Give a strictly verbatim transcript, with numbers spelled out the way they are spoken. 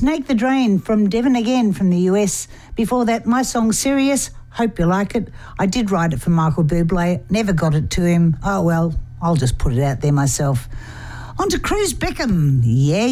Snake the Drain from Devon again from the U S. Before that, my song Sirius, hope you like it. I did write it for Michael Bublé, never got it to him. Oh well, I'll just put it out there myself. On to Cruz Beckham, yeah.